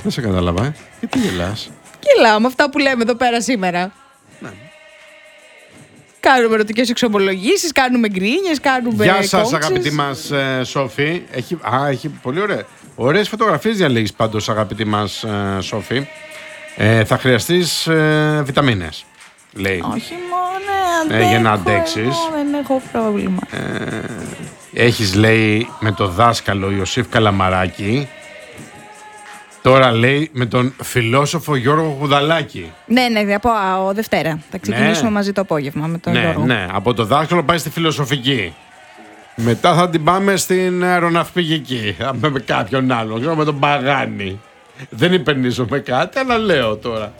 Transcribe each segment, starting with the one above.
Δεν σε κατάλαβα, γιατί γελάς? Γελάω με αυτά που λέμε εδώ πέρα σήμερα. Ναι. Κάνουμε ερωτικές εξομολογήσεις, κάνουμε γκρίνιες, κάνουμε. Γεια σας, κόμψες. αγαπητή μας Σόφη. Έχει πολύ ωραίες φωτογραφίες διαλέγεις πάντως, αγαπητή μας Σόφη. Θα χρειαστείς βιταμίνες, λέει. Όχι μόνο, για να αντέξεις. Δεν έχω πρόβλημα. Έχεις, λέει, με το δάσκαλο Ιωσήφ Καλαμαράκη. Τώρα, λέει, με τον φιλόσοφο Γιώργο Γουδαλάκη. Ναι, από Δευτέρα. Θα ξεκινήσουμε μαζί το απόγευμα με τον Γιώργο. Ναι, από το δάσκαλο πάει στη φιλοσοφική. Μετά θα την πάμε στην αεροναυπηγική. Με κάποιον άλλον, με τον Παγάνη. Δεν υπενήσω με κάτι, αλλά λέω τώρα.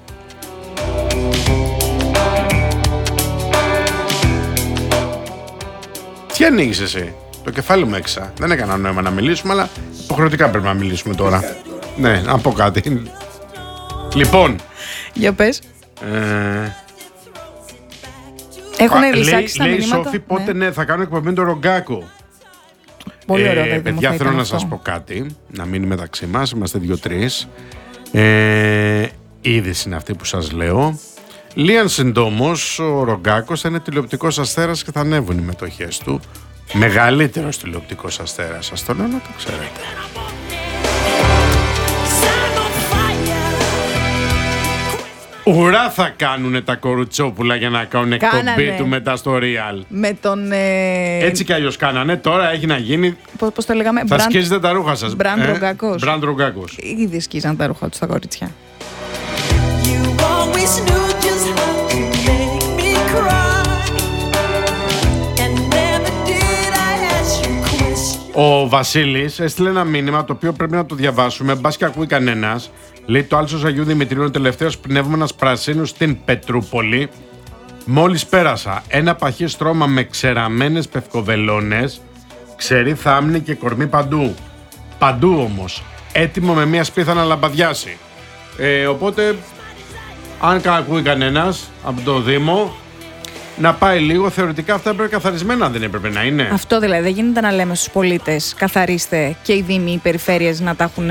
Τι ανοίγεις εσύ? Το κεφάλι μου έξα. Δεν έκανα νόημα να μιλήσουμε, αλλά υποχρεωτικά πρέπει να μιλήσουμε τώρα. Ναι, να πω κάτι. Λοιπόν. Για πες. Έχουν λυσάξει τα λέει μηνύματα. Λέει Σόφη, πότε ναι, θα κάνω εκπομπή με τον Ρογκάκο. Πολύ ωραίο, παιδί μου, παιδιά, θα θέλω ήταν να αυτό. σας πω κάτι, να μείνει μεταξύ μας, είμαστε 2-3. Είδηση είναι αυτή που σας λέω. Λίαν συντόμως, ο Ρογκάκος θα είναι τηλεοπτικός αστέρας και θα ανέβουν οι μετοχές του. Μεγαλύτερος τηλεοπτικός αστέρας, σας το λέω να το ξέρετε. Ουρά θα κάνουνε τα κορουτσόπουλα για να κάνουν εκπομπή του μετά στο Real. Με τον. Έτσι κι αλλιώς κάνανε, τώρα έχει να γίνει. Πώς το λέγαμε, Θα σκίζετε τα ρούχα σας. Μπραντ Ρογκάκος. Μπραντ Ρογκάκος. Ήδη σκίζαν τα ρούχα τους τα κορίτσια. Ο Βασίλης έστειλε ένα μήνυμα το οποίο πρέπει να το διαβάσουμε. Μπας και ακούει κανένας. Λέει το Άλσος Αγίου Δημητρίου είναι ο τελευταίος πνεύμονας πρασίνου στην Πετρούπολη. Μόλις πέρασα ένα παχύ στρώμα με ξεραμένες πευκοβελώνες, ξερή θάμνη και κορμί παντού. Παντού όμως. Έτοιμο με μια σπίθα να λαμπαδιάσει. Οπότε, αν ακούει κανένας από το Δήμο, να πάει λίγο. Θεωρητικά αυτά έπρεπε καθαρισμένα, δεν έπρεπε να είναι? Αυτό δηλαδή. Δεν γίνεται να λέμε στους πολίτες καθαρίστε και οι δήμοι, οι περιφέρειες να τα έχουν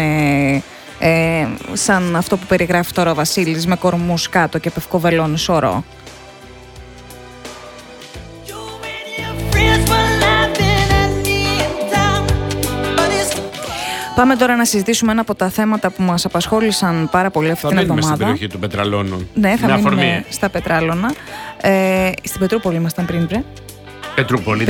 σαν αυτό που περιγράφει τώρα ο Βασίλης, με κορμούς κάτω και πευκοβελώνες σωρό. Πάμε τώρα να συζητήσουμε ένα από τα θέματα που μας απασχόλησαν πάρα πολύ αυτή την εβδομάδα. Στην περιοχή του Πετραλώνων. Ναι, θα μείνουμε στα Πετράλωνα. Στην Πετρούπολη ήμασταν πριν, Πετρούπολη.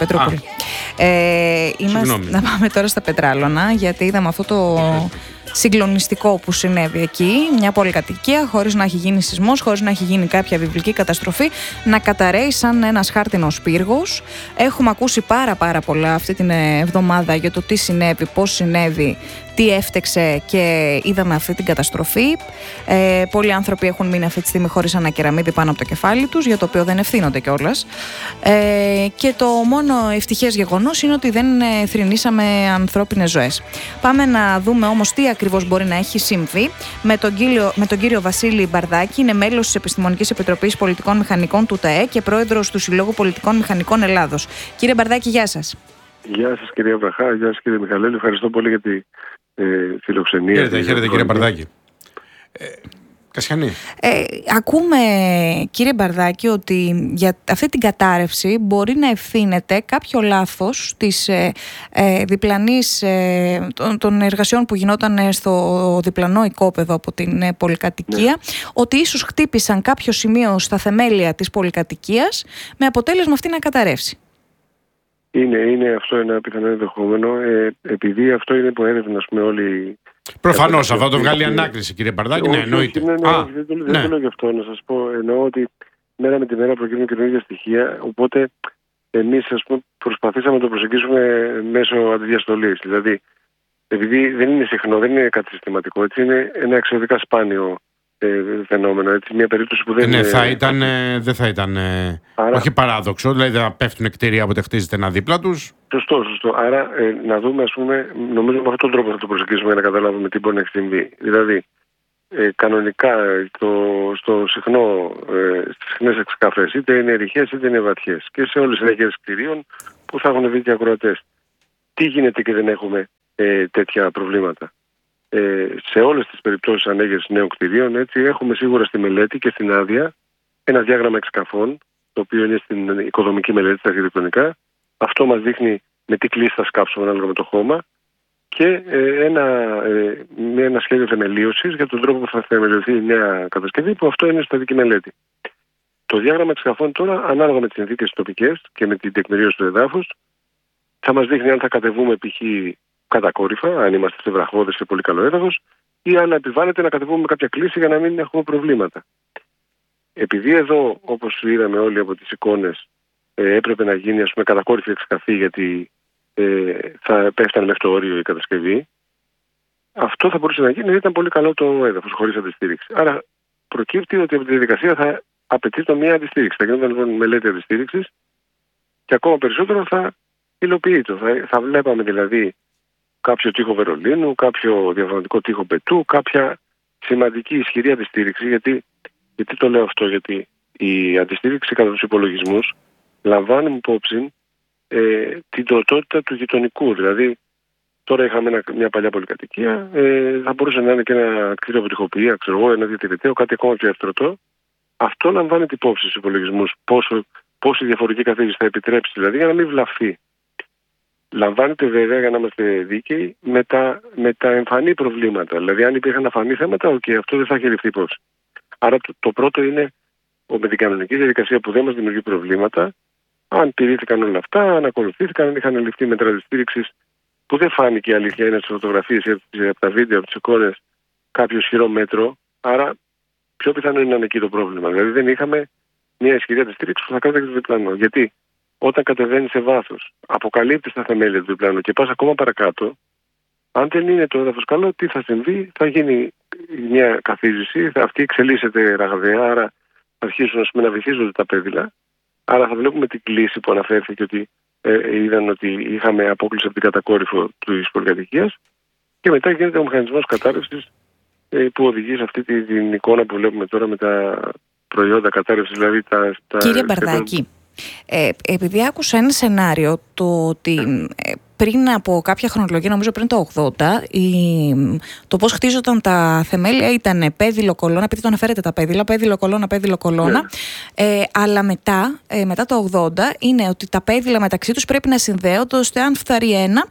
Να πάμε τώρα στα Πετράλωνα, γιατί είδαμε αυτό το συγκλονιστικό που συνέβη εκεί. Μια πολυκατοικία, χωρίς να έχει γίνει σεισμός, χωρίς να έχει γίνει κάποια βιβλική καταστροφή, να καταρρέει σαν ένας χάρτινος πύργος. Έχουμε ακούσει πάρα πολλά αυτή την εβδομάδα για το τι συνέβη, πώς συνέβη, τι έφτεξε και είδαμε αυτή την καταστροφή. Πολλοί άνθρωποι έχουν μείνει αυτή τη στιγμή χωρίς ένα κεραμίδι πάνω από το κεφάλι τους, για το οποίο δεν ευθύνονται κιόλας. Και το μόνο ευτυχές γεγονός είναι ότι δεν θρηνήσαμε ανθρώπινες ζωές. Πάμε να δούμε όμως τι ακριβώς μπορεί να έχει συμβεί με τον κύριο Βασίλη Μπαρδάκη. Είναι μέλος της Επιστημονικής Επιτροπής Πολιτικών Μηχανικών του ΤΑΕ και πρόεδρος του Συλλόγου Πολιτικών Μηχανικών Ελλάδος. Κύριε Μπαρδάκη, γεια σας. Γεια σας κυρία Βραχά, γεια σας κύριε Μιχαλέλη. Ευχαριστώ πολύ για τη φιλοξενία. Χαίρετε κύριε Μπαρδάκη. Κασιανή. Ακούμε, κύριε Μπαρδάκη, ότι για αυτή την κατάρρευση μπορεί να ευθύνεται κάποιο λάθος της διπλανής, των εργασιών που γινόταν στο διπλανό οικόπεδο από την πολυκατοικία, ότι ίσως χτύπησαν κάποιο σημείο στα θεμέλια της πολυκατοικίας με αποτέλεσμα αυτή να καταρρεύσει. Είναι αυτό ένα πιθανό ενδεχόμενο, επειδή αυτό είναι που έρευνα, ας πούμε, όλοι. Προφανώς, αυτό το βγάλει ανάκριση, κύριε Μπαρδάκη, ναι, εννοείται. Δεν το λέω γι' αυτό, να σας πω. Εννοώ ότι μέρα με τη μέρα προκύπτουν καινούργια στοιχεία, οπότε εμείς, ας πούμε, προσπαθήσαμε να το προσεγγίσουμε μέσω αντιδιαστολής. Δηλαδή, επειδή δεν είναι συχνό, δεν είναι κάτι συστηματικό, έτσι, είναι ένα εξαιρετικά σπάνιο φαινόμενο, έτσι, μια περίπτωση που δεν ναι, είναι. Δεν θα ήταν. Όχι παράδοξο, δηλαδή θα πέφτουν κτίρια όποτε χτίζεται ένα δίπλα τους. Σωστό. Άρα να δούμε, ας πούμε, νομίζω με αυτόν τον τρόπο θα το προσεγγίσουμε για να καταλάβουμε τι μπορεί να έχει συμβεί. Δηλαδή, κανονικά στις συχνές εξκαφές, είτε είναι ρηχές είτε είναι βαθιές, και σε όλες τις ρέχες κτηρίων που θα έχουν δει και ακροατές. Τι γίνεται και δεν έχουμε τέτοια προβλήματα? σε όλες τις περιπτώσεις ανέγερσης νέων κτηρίων, έτσι, έχουμε σίγουρα στη μελέτη και στην άδεια ένα διάγραμμα εξκαφών, το οποίο είναι στην οικοδομική μελέτη, στα αρχιτεκτονικά. Αυτό μας δείχνει με τι κλίση θα σκάψουμε ανάλογα με το χώμα και ένα σχέδιο θεμελίωσης για τον τρόπο που θα θεμελιωθεί η νέα κατασκευή, που αυτό είναι στα δική μελέτη. Το διάγραμμα εξκαφών τώρα, ανάλογα με τις συνθήκες τοπικές και με την τεκμηρίωση του εδάφους, θα μας δείχνει αν θα κατεβούμε π.χ. κατακόρυφα, αν είμαστε σε βραχώδες σε πολύ καλό έδαφος, ή αν επιβάλλεται να κατεβούμε με κάποια κλίση για να μην έχουμε προβλήματα. Επειδή εδώ, όπως είδαμε όλοι από τις εικόνες, έπρεπε να γίνει κατακόρυφη εξκαφή, γιατί θα πέφτανε μέχρι το όριο η κατασκευή, αυτό θα μπορούσε να γίνει γιατί ήταν πολύ καλό το έδαφος, χωρίς αντιστήριξη. Άρα προκύπτει ότι από τη διαδικασία θα απαιτείται μια αντιστήριξη. Θα γινόταν λοιπόν μελέτη αντιστήριξης και ακόμα περισσότερο θα υλοποιείται. Θα βλέπαμε δηλαδή κάποιο τοίχο Βερολίνου, κάποιο διαφορετικό τοίχο Πετού, κάποια σημαντική ισχυρή αντιστήριξη. Γιατί το λέω αυτό? Γιατί η αντιστήριξη κατά τους υπολογισμούς λαμβάνει υπόψη την τροτότητα του γειτονικού. Δηλαδή, τώρα είχαμε μια παλιά πολυκατοικία, θα μπορούσε να είναι και ένα κτίριο αποτυχοποιία, ξέρω εγώ, ένα διατηρητέο, κάτι ακόμα πιο εύστρωτο. Αυτό λαμβάνει υπόψη στους υπολογισμούς, πόση διαφορετική καθίζηση θα επιτρέψει, δηλαδή, για να μην βλαφθεί. Λαμβάνεται βέβαια, για να είμαστε δίκαιοι, με τα εμφανή προβλήματα. Δηλαδή, αν υπήρχαν αφανή θέματα, αυτό δεν θα έχει ληφθεί υπόψη. Άρα, το πρώτο είναι με την κανονική διαδικασία που δεν μας δημιουργεί προβλήματα, αν τηρήθηκαν όλα αυτά, αν ακολουθήθηκαν, αν είχαν ληφθεί μέτρα αντιστήριξης, που δεν φάνηκε η αλήθεια, είναι στις φωτογραφίες ή από τα βίντεο, από τις εικόνες, κάποιο ισχυρό μέτρο. Άρα, πιο πιθανό είναι να είναι εκεί το πρόβλημα. Δηλαδή, δεν είχαμε μια ισχυρή αντιστήριξη που θα κράταγε το διπλανό. Γιατί όταν κατεβαίνει σε βάθος, αποκαλύπτεις τα θεμέλια του διπλανού και πας ακόμα παρακάτω, αν δεν είναι το έδαφος καλό, τι θα συμβεί? Θα γίνει μια καθίζηση, αυτή εξελίσσεται ραγδαία, άρα θα αρχίσουν να βυθίζονται τα πέδιλα. Άρα θα βλέπουμε την κλίση που αναφέρθηκε, ότι είδαν ότι είχαμε απόκληση από την κατακόρυφο της πολυκατοικίας, και μετά γίνεται ο μηχανισμός κατάρρευσης που οδηγεί σε αυτή την εικόνα που βλέπουμε τώρα με τα προϊόντα κατάρρευσης. Δηλαδή Κύριε Μπαρδάκη, επειδή άκουσα ένα σενάριο, το ότι πριν από κάποια χρονολογία, νομίζω πριν το 80, το πώς χτίζονταν τα θεμέλια ήταν πέδιλο κολόνα, επειδή το αναφέρετε τα πέδιλα, πέδιλο κολόνα, αλλά μετά το 80 είναι ότι τα πέδιλα μεταξύ τους πρέπει να συνδέονται, ώστε αν φθαρεί ένα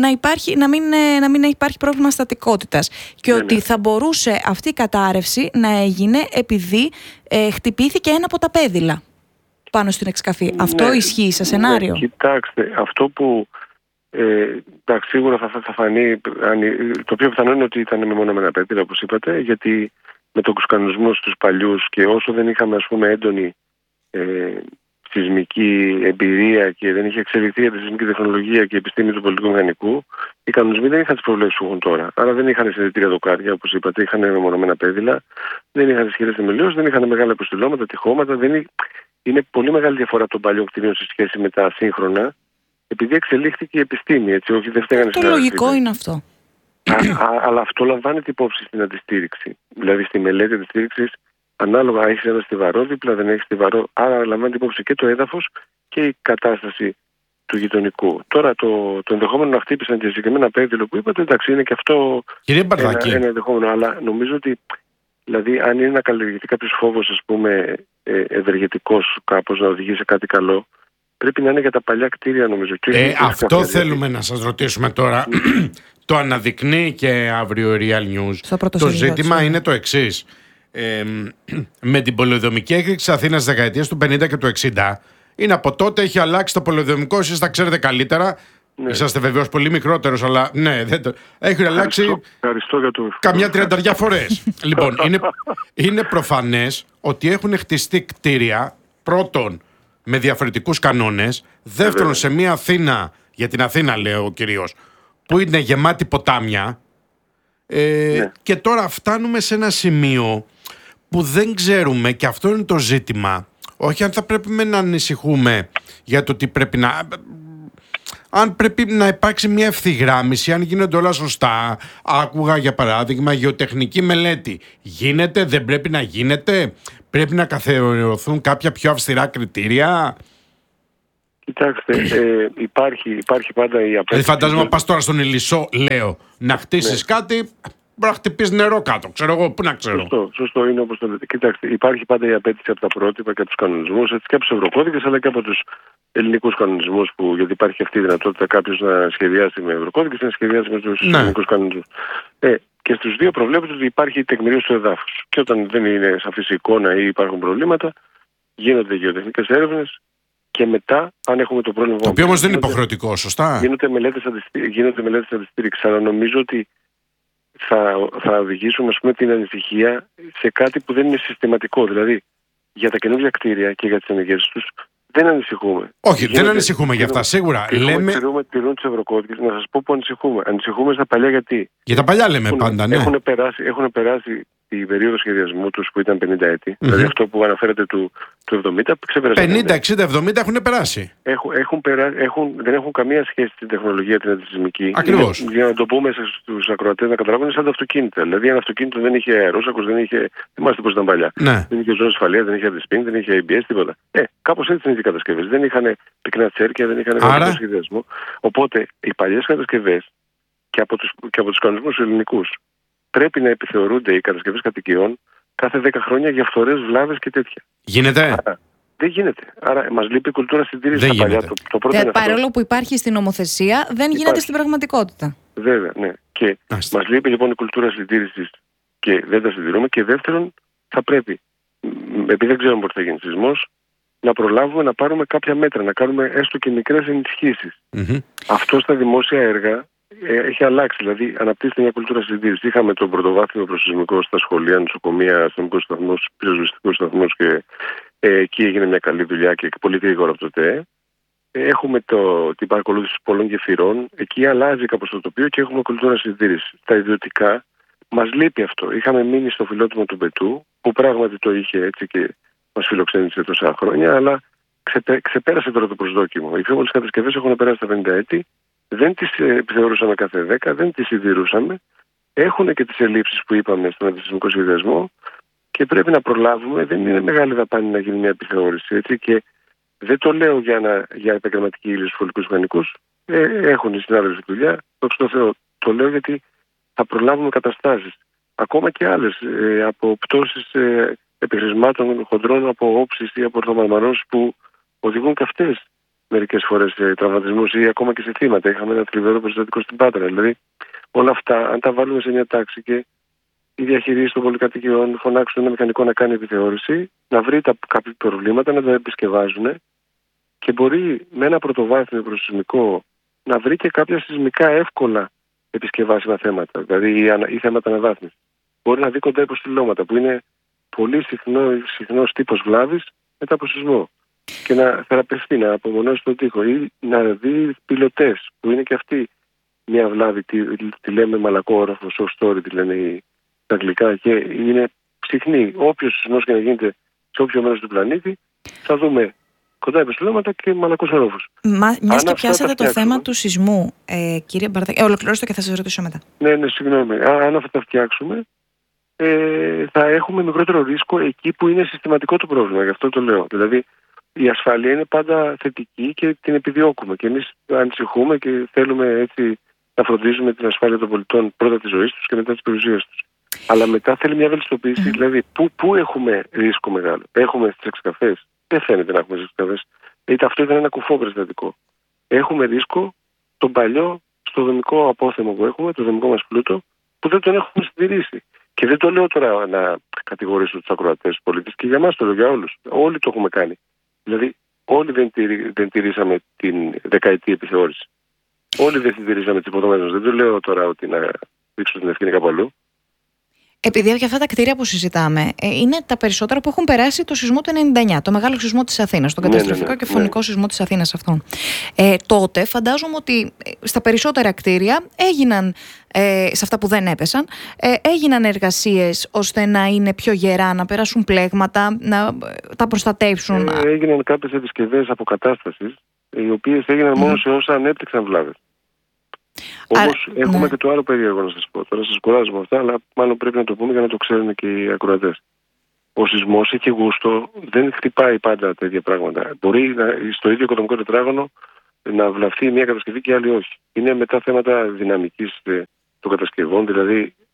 να μην υπάρχει πρόβλημα στατικότητας, και ότι θα μπορούσε αυτή η κατάρρευση να έγινε επειδή χτυπήθηκε ένα από τα πέδιλα πάνω στην εξκαφή. Αυτό ισχύει σε σενάριο? Κοιτάξτε, αυτό που σίγουρα θα φανεί, το πιο πιθανό είναι ότι ήταν μεμονωμένα πέδιλα, όπως είπατε, γιατί με τους κανονισμούς τους παλιούς, και όσο δεν είχαμε έντονη σεισμική εμπειρία και δεν είχε εξελιχθεί η σεισμική τεχνολογία και η επιστήμη του πολιτικού μηχανικού, οι κανονισμοί δεν είχαν τις προβλέψεις που έχουν τώρα. Άρα δεν είχαν συνδετήρια δοκάρια, όπως είπατε, είχαν μεμονωμένα πέδιλα, δεν είχαν ισχυρές θεμελιώσεις, δεν είχαν μεγάλα αποστηλώματα, τυχώματα. Είναι πολύ μεγάλη διαφορά των παλιών κτηρίων σε σχέση με τα σύγχρονα, επειδή εξελίχθηκε η επιστήμη, έτσι, όχι, δεν φταίγανε συνάδελφοι. Το λογικό είναι αυτό. Αλλά αυτό λαμβάνεται υπόψη στην αντιστήριξη. Δηλαδή στη μελέτη αντιστήριξης, ανάλογα έχεις ένα στιβαρό δίπλα, δεν έχεις στιβαρό, άρα λαμβάνεται υπόψη και το έδαφος και η κατάσταση του γειτονικού. Τώρα το ενδεχόμενο να χτύπησαν και συγκεκριμένα πέδιλο που είπατε, εντάξει, είναι και αυτό ένα ενδεχόμενο. Αλλά νομίζω ότι, δηλαδή, αν είναι να καλλιεργηθεί κάποιος φόβος, ας πούμε, ευεργετικός κάπως, να οδηγεί σε κάτι καλό, πρέπει να είναι για τα παλιά κτίρια, νομίζω. Αυτό θέλουμε να σας ρωτήσουμε τώρα. Το αναδεικνύει και αύριο Real News. Το ζήτημα είναι το εξής. Με την πολεοδομική έκρηξη της Αθήνας της δεκαετίας του 50 και του 60, είναι από τότε έχει αλλάξει το πολεοδομικό, εσείς τα ξέρετε καλύτερα. Είσαστε βεβαίως πολύ μικρότερος, αλλά ναι, έχει αλλάξει καμιά 30 φορές. Λοιπόν, είναι προφανές ότι έχουν χτιστεί κτίρια, πρώτον, με διαφορετικούς κανόνες, δεύτερον, σε μια Αθήνα, για την Αθήνα λέω κυρίως, που είναι γεμάτη ποτάμια, και τώρα φτάνουμε σε ένα σημείο που δεν ξέρουμε, και αυτό είναι το ζήτημα, όχι αν θα πρέπει να ανησυχούμε για το τι πρέπει να... Αν πρέπει να υπάρξει μια ευθυγράμμιση, αν γίνονται όλα σωστά. Άκουγα για παράδειγμα γεωτεχνική μελέτη. Γίνεται, δεν πρέπει να γίνεται? Πρέπει να καθιερωθούν κάποια πιο αυστηρά κριτήρια? Κοιτάξτε, υπάρχει πάντα η απέτηση. Φαντάζομαι πας τώρα στον Ηλισσό, λέω, να χτίσεις κάτι, να χτυπήσει νερό κάτω. Ξέρω εγώ, πού να ξέρω. Σωστό, είναι όπως το λέτε. Κοιτάξτε, υπάρχει πάντα η απέτηση από τα πρότυπα και από τους κανονισμούς, έτσι και από τους ευρωκώδικες, αλλά και από τους ελληνικούς κανονισμούς, γιατί υπάρχει αυτή η δυνατότητα κάποιος να σχεδιάσει με ευρωκώδικες και να σχεδιάσει με τους ελληνικούς κανονισμούς. Και στους δύο προβλέπεται ότι υπάρχει η τεκμηρίωση του εδάφους. Και όταν δεν είναι σαφής η εικόνα ή υπάρχουν προβλήματα, γίνονται γεωτεχνικές έρευνες και μετά, αν έχουμε το πρόβλημα. Το οποίο όμως δεν είναι υποχρεωτικό, σωστά. Γίνονται μελέτες αντιστήριξης, αλλά νομίζω ότι θα οδηγήσουν, ας πούμε, την ανησυχία σε κάτι που δεν είναι συστηματικό. Δηλαδή, για τα καινούργια κτίρια και για τις ενοικίες τους, δεν ανησυχούμε. Όχι, δεν ανησυχούμε για αυτά, σίγουρα. Τηρούμε τις ευρωκώδικες. Να σας πω που ανησυχούμε. Ανησυχούμε στα παλιά γιατί. Για τα παλιά λέμε πάντα, ναι. Έχουν περάσει η περίοδο σχεδιασμού τους που ήταν 50 έτη. Δηλαδή αυτό που αναφέρεται του 70, ξεπέρασε. 50, 60, 70 έχουν περάσει. Δεν έχουν καμία σχέση στην τεχνολογία την αντισυσμική. Ακριβώς. Για να το πούμε στους ακροατές να καταλάβουν, είναι σαν τα αυτοκίνητα. Δηλαδή ένα αυτοκίνητο δεν είχε αερόσακους, δεν είχε. Θυμάστε πώς ήταν παλιά. Ναι. Δεν είχε ζώνη ασφαλείας, δεν είχε αντισπίν, δεν είχε ABS, τίποτα. Κάπως έτσι είναι οι κατασκευές. Δεν είχαν πυκνά τσέρκια, δεν είχαν μεγάλο σχεδιασμό. Οπότε οι παλιές κατασκευές και από τους κανονισμούς ελληνικούς πρέπει να επιθεωρούνται οι κατασκευές κατοικιών κάθε 10 χρόνια για φθορές, βλάβες και τέτοια. Γίνεται. Άρα, δεν γίνεται. Άρα μας λείπει η κουλτούρα συντήρησης στα παλιά. Παρόλο που υπάρχει στην νομοθεσία, δεν γίνεται στην πραγματικότητα. Βέβαια, ναι. Και μας λείπει λοιπόν η κουλτούρα συντήρησης και δεν τα συντηρούμε. Και δεύτερον, θα πρέπει, επειδή δεν ξέρουμε πότε θα γίνει σεισμός, να προλάβουμε να πάρουμε κάποια μέτρα, να κάνουμε έστω και μικρές ενισχύσεις. Αυτό στα δημόσια έργα έχει αλλάξει. Δηλαδή, αναπτύσσεται μια κουλτούρα συντήρησης. Είχαμε τον πρωτοβάθμιο προσεισμικό στα σχολεία, νοσοκομεία, αστυνομικούς σταθμούς, πυροσβεστικούς σταθμούς και εκεί έγινε μια καλή δουλειά και πολύ γρήγορα από τότε. Έχουμε την παρακολούθηση πολλών γεφυρών. Εκεί αλλάζει κάπως το τοπίο και έχουμε κουλτούρα συντήρησης. Τα ιδιωτικά μας λείπει αυτό. Είχαμε μείνει στο φιλότιμο του Μπετού, που πράγματι το είχε έτσι και μας φιλοξένησε τόσα χρόνια, αλλά ξεπέρασε τώρα το προσδόκιμο. Οι πιο πολλές κατασκευές έχουν περάσει τα 50 έτη. Δεν τις επιθεωρούσαμε κάθε 10, δεν τις συντηρούσαμε. Έχουν και τις ελλείψεις που είπαμε στον αντισυσμικό σχεδιασμό και πρέπει να προλάβουμε. Δεν είναι μεγάλη δαπάνη να γίνει μια επιθεώρηση. Έτσι, και δεν το λέω για επαγγελματική ύλη στους φωλικούς μηχανικούς. Έχουν οι συνάδελφοι δουλειά. Δόξα τω Θεώ. Το λέω γιατί θα προλάβουμε καταστάσεις. Ακόμα και άλλες από πτώσεις επιχρησμάτων χοντρών από όψεις ή από ορθομαρμαρώσεις που οδηγούν και αυτές μερικές φορές σε τραυματισμούς ή ακόμα και σε θύματα. Είχαμε ένα θλιβερό περιστατικό στην Πάτρα. Δηλαδή, όλα αυτά, αν τα βάλουμε σε μια τάξη και οι διαχειριστές των πολυκατοικιών φωνάξουν ένα μηχανικό να κάνει επιθεώρηση, να βρει κάποια προβλήματα, να τα επισκευάζουν και μπορεί με ένα πρωτοβάθμιο προσεισμικό να βρει και κάποια σεισμικά εύκολα επισκευάσιμα θέματα, δηλαδή ή θέματα αναβάθμισης. Μπορεί να δει κοντά υποστηλώματα που είναι πολύ συχνός τύπος βλάβης μετά από σεισμό. Και να θεραπευτεί, να απομονώσει τον τοίχο ή να δει πιλωτές που είναι και αυτή μια βλάβη, τη λέμε μαλακό όροφο, soft story, τη λένε τα αγγλικά, και είναι συχνή. Όποιος σεισμός και να γίνεται σε όποιο μέρος του πλανήτη, θα δούμε κοντά επιστηλώματα και μαλακούς ορόφους. Μιας και πιάσατε το θέμα του σεισμού, κύριε Μπαρδάκη, ολοκληρώστε και θα σας ρωτήσω μετά. Ναι, συγγνώμη. Αν αυτά τα φτιάξουμε, θα έχουμε μικρότερο ρίσκο εκεί που είναι συστηματικό το πρόβλημα. Γι' αυτό το λέω. Δηλαδή, η ασφάλεια είναι πάντα θετική και την επιδιώκουμε. Και εμείς ανησυχούμε και θέλουμε έτσι να φροντίζουμε την ασφάλεια των πολιτών, πρώτα της ζωής τους και μετά της περιουσίας τους. Αλλά μετά θέλει μια βελτιστοποίηση. Δηλαδή, πού έχουμε ρίσκο μεγάλο? Έχουμε στις εξκαφές. Δεν φαίνεται να έχουμε στις εξκαφές. Αυτό ήταν ένα κουφό περιστατικό. Έχουμε ρίσκο τον παλιό στο δομικό απόθεμο που έχουμε, το δομικό μας πλούτο, που δεν τον έχουμε συντηρήσει. Και δεν το λέω τώρα να κατηγορήσω τους ακροατές πολίτες, και για μας το λέω για όλους. Όλοι το έχουμε κάνει. Δηλαδή, όλοι δεν τηρήσαμε την δεκαετή επιθεώρηση. Όλοι δεν τηρήσαμε τις υποδομές μας. Δεν το λέω τώρα ότι να δείξω την ευθύνη κάπου αλλού. Επειδή για αυτά τα κτίρια που συζητάμε, είναι τα περισσότερα που έχουν περάσει το σεισμό του 99, το μεγάλο σεισμό της Αθήνας, τον καταστροφικό και φωνικό σεισμό της Αθήνας αυτόν. Τότε φαντάζομαι ότι στα περισσότερα κτίρια έγιναν, σε αυτά που δεν έπεσαν, έγιναν εργασίες ώστε να είναι πιο γερά, να περάσουν πλέγματα, να τα προστατεύσουν. Έγιναν κάποιες επισκευές αποκατάστασης, οι οποίες έγιναν μόνο σε όσα ανέπτυξαν βλάβες. Όμως έχουμε και το άλλο περίεργο να σας πω. Τώρα σας κουράζω με αυτά, αλλά μάλλον πρέπει να το πούμε για να το ξέρουν και οι ακροατές. Ο σεισμός έχει γούστο, δεν χτυπάει πάντα τέτοια πράγματα. Μπορεί στο ίδιο οικοδομικό τετράγωνο να βλαφθεί μια κατασκευή και άλλη όχι. Είναι μετά θέματα δυναμικής των κατασκευών, δηλαδή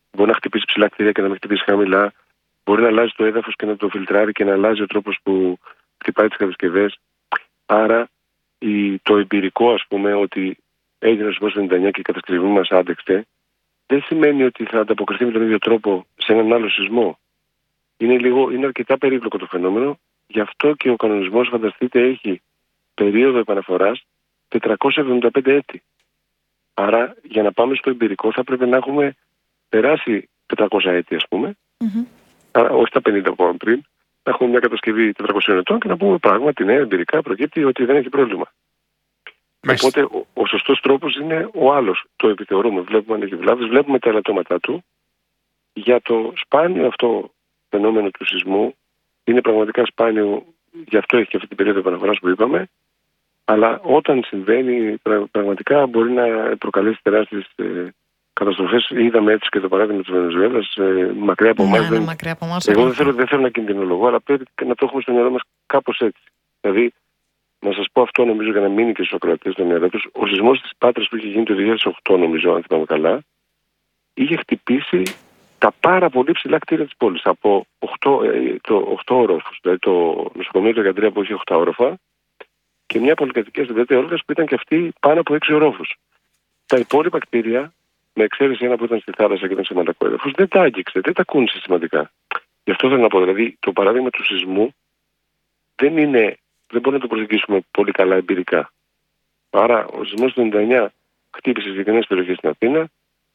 Μπορεί να χτυπήσει ψηλά κτίρια και να μην χτυπήσει χαμηλά. Μπορεί να αλλάζει το έδαφος και να το φιλτράρει και να αλλάζει ο τρόπος που χτυπάει τις κατασκευές. Άρα το εμπειρικό, ας πούμε, ότι έγινε ο σεισμός του 99 και η κατασκευή μας άντεξε, δεν σημαίνει ότι θα ανταποκριθεί με τον ίδιο τρόπο σε έναν άλλο σεισμό. Είναι αρκετά περίπλοκο το φαινόμενο, γι' αυτό και ο κανονισμός, φανταστείτε, έχει περίοδο επαναφοράς 475 έτη. Άρα για να πάμε στο εμπειρικό θα πρέπει να έχουμε περάσει 400 έτη, ας πούμε, όχι τα 50 από πριν, να έχουμε μια κατασκευή 400 ετών και να πούμε πράγματι, ναι, εμπειρικά προκύπτει ότι δεν έχει πρόβλημα. Οπότε ο σωστός τρόπος είναι ο άλλος. Το επιθεωρούμε, βλέπουμε αν έχει βλάβες, βλέπουμε τα ελαττώματά του. Για το σπάνιο αυτό φαινόμενο του σεισμού, είναι πραγματικά σπάνιο, γι' αυτό έχει και αυτή την περίοδο επαναφοράς που είπαμε, αλλά όταν συμβαίνει πραγματικά μπορεί να προκαλέσει τεράστιες καταστροφές. Είδαμε έτσι και το παράδειγμα της Βενεζουέλας, μακριά από εμάς. Εγώ δεν θέλω να κινδυνολογώ, αλλά πρέπει να το έχουμε στο μυαλό μας κάπως έτσι. Δηλαδή, να σας πω αυτό, νομίζω, για να μείνει και στους ακροατές στο μυαλό τους, ο σεισμός της Πάτρας που είχε γίνει το 2008, νομίζω, αν θυμάμαι καλά, είχε χτυπήσει τα πάρα πολύ ψηλά κτίρια της πόλης. Από 8 όροφους, δηλαδή το νοσοκομείο του Γαντρία που είχε 8 όροφα και μια πολυκατοικία στην Πέτρια Όλγας που ήταν και αυτή πάνω από 6 ορόφους. Τα υπόλοιπα κτίρια, με εξαίρεση ένα που ήταν στη θάλασσα και ήταν σε μαλακό έδαφος, δεν τα άγγιξε, δεν τα κούνησε σημαντικά. Γι' αυτό θέλω να πω, δηλαδή, το παράδειγμα του σεισμού δεν μπορούμε να το προσεγγίσουμε πολύ καλά εμπειρικά. Άρα, ο σεισμός του 99 χτύπησε συγκεκριμένες περιοχές στην Αθήνα.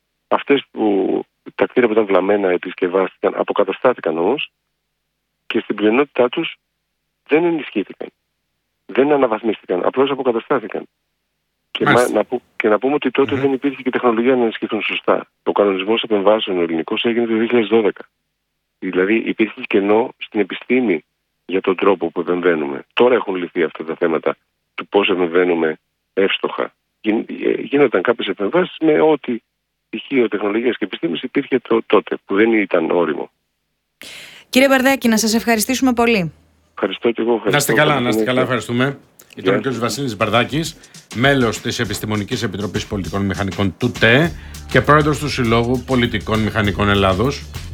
Τα κτίρια που ήταν βλαμμένα επισκευάστηκαν, αποκαταστάθηκαν όμως και στην πλειονότητά τους δεν ενισχύθηκαν. Δεν αναβαθμίστηκαν, απλώς αποκαταστάθηκαν. Και να πούμε ότι τότε δεν υπήρχε και τεχνολογία να ενισχυθούν σωστά. Ο κανονισμός επεμβάσεων ο ελληνικός έγινε το 2012. Δηλαδή υπήρχε κενό στην επιστήμη για τον τρόπο που επεμβαίνουμε. Τώρα έχουν λυθεί αυτά τα θέματα του πώς επεμβαίνουμε εύστοχα. Γίνονταν κάποιες επεμβάσεις με ό,τι στοιχείο τεχνολογίας και επιστήμης υπήρχε τότε, που δεν ήταν όριμο. Κύριε Μπαρδάκη, να σας ευχαριστήσουμε πολύ. Ευχαριστώ και εγώ. Να είστε καλά, ευχαριστούμε. Ήταν ο κ. Βασίλης Μπαρδάκης, μέλος της Επιστημονικής Επιτροπής Πολιτικών Μηχανικών του ΤΕ και πρόεδρος του Συλλόγου Πολιτικών Μηχανικών Ελλάδος.